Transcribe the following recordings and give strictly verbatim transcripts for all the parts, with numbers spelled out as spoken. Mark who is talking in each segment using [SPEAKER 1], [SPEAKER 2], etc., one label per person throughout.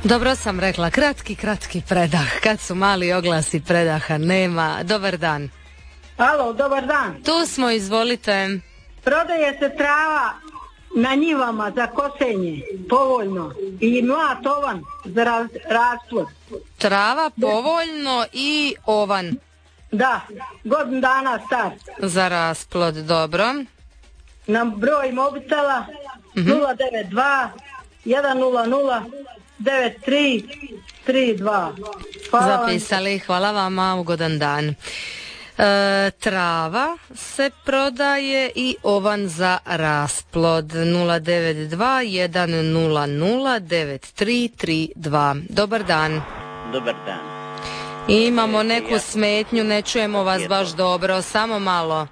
[SPEAKER 1] Dobro sam rekla, kratki, kratki predah. Kad su mali oglasi, predaha nema. Dobar dan.
[SPEAKER 2] Alo, dobar dan.
[SPEAKER 1] Tu smo, izvolite.
[SPEAKER 2] Prodaje se trava na njivama za kosenje, povoljno, i mlad ovan za raz, rasplod.
[SPEAKER 1] Trava povoljno i ovan.
[SPEAKER 2] Da, godin dana star.
[SPEAKER 1] Za rasplod, dobro.
[SPEAKER 2] Na broj mobitela mm-hmm. nula devet dva jedan nula nula devet tri tri dva. Hvala.
[SPEAKER 1] Zapisali, hvala vama, ugodan dan. E, trava se prodaje i ovan za rasplod. Nula devet dva jedan nula nula devet tri tri dva. Dobar dan.
[SPEAKER 3] Dobar dan.
[SPEAKER 1] Imamo neku smetnju, ne čujemo vas baš dobro, samo malo.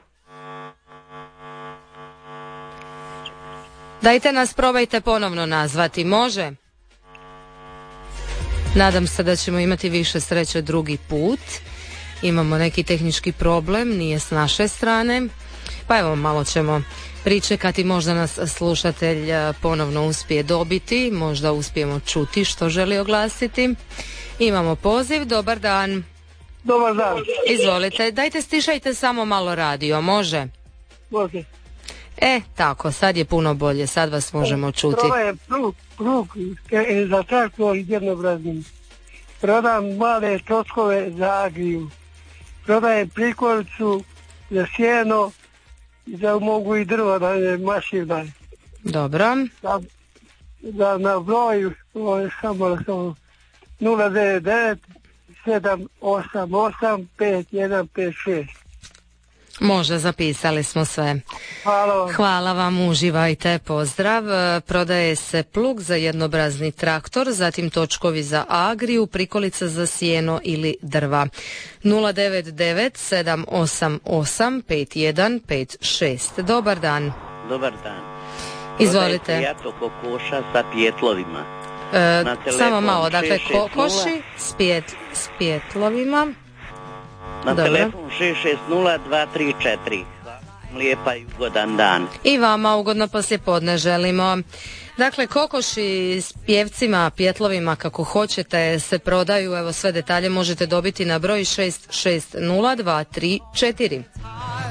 [SPEAKER 1] Dajte nas, probajte ponovno nazvati, može? Nadam se da ćemo imati više sreće drugi put. Imamo neki tehnički problem, nije s naše strane. Pa evo, malo ćemo pričekati, možda nas slušatelj ponovno uspije dobiti, možda uspijemo čuti što želi oglasiti. Imamo poziv, dobar dan.
[SPEAKER 4] Dobar dan.
[SPEAKER 1] Izvolite, dajte stišajte samo malo radio, može?
[SPEAKER 4] Može.
[SPEAKER 1] E, tako, sad je puno bolje, sad vas možemo čuti.
[SPEAKER 4] To je plug, plug za traktor jednobrazni. Prodam male troskove za agriju. Prodajem prikolicu za sjeno i da mogu i drva da je mašina.
[SPEAKER 1] Dobro.
[SPEAKER 4] Da, da na broju samo nula devet devet sedam osam osam pet jedan pet šest.
[SPEAKER 1] Može, zapisali smo sve.
[SPEAKER 4] Hvala vam.
[SPEAKER 1] Hvala vam, uživajte, pozdrav. Prodaje se plug za jednobrazni traktor, zatim točkovi za agriju, prikolica za sjeno ili drva. nula devet devet sedam osam osam pet jedan pet šest. Dobar dan.
[SPEAKER 3] Dobar dan.
[SPEAKER 1] Izvolite.
[SPEAKER 3] Prodaje se jato kokoša sa pjetlovima.
[SPEAKER 1] E, samo malo, dakle, kokoši s, pjet, s pjetlovima.
[SPEAKER 3] Na
[SPEAKER 1] Dobro.
[SPEAKER 3] telefon šest šest nula dva tri četiri. Lijepa i ugodan dan.
[SPEAKER 1] I vama ugodno poslijepodne želimo. Dakle, kokoši s pjevcima, pjetlovima, kako hoćete, se prodaju. Evo, sve detalje možete dobiti na broj šest šest nula dva tri četiri.